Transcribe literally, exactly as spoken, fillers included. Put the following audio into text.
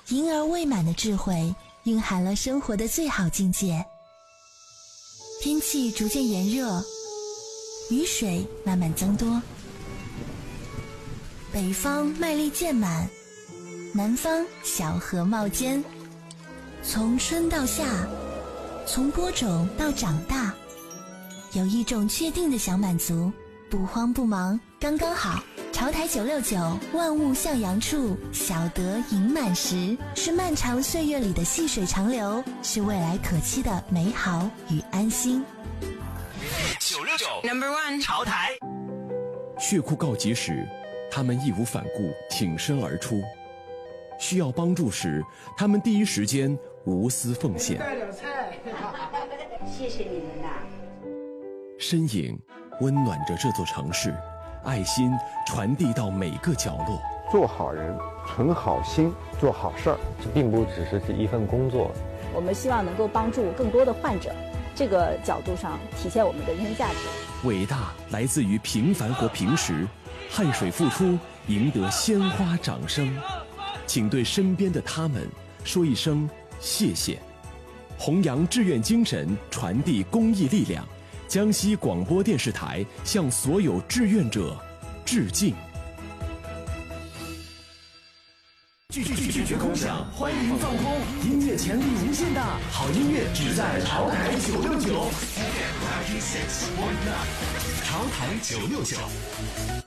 婴儿未满的智慧蕴含了生活的最好境界。天气逐渐炎热，雨水慢慢增多，北方麦粒渐满，南方小河冒尖。从春到夏，从播种到长大，有一种确定的小满足，不慌不忙，刚刚好。潮台九六九，万物向阳处，小得盈满时，是漫长岁月里的细水长流，是未来可期的美好与安心。 九六九 Number One 潮台。 血库告急时，他们义无反顾，挺身而出；需要帮助时，他们第一时间无私奉献。 带点菜， 谢谢你们呐！ 身影温暖着这座城市，爱心传递到每个角落。 做好人，存好心，做好事儿， 这并不只是一份工作。 我们希望能够帮助更多的患者，这个角度上体现我们的人生价值。 伟大来自于平凡和平时，汗水付出，赢得鲜花掌声。请对身边的他们说一声谢谢。弘扬志愿精神，传递公益力量。江西广播电视台向所有志愿者致敬。拒拒绝空想，欢迎放空，音乐潜力无限大，好音乐只在潮台九六九。潮台九六九。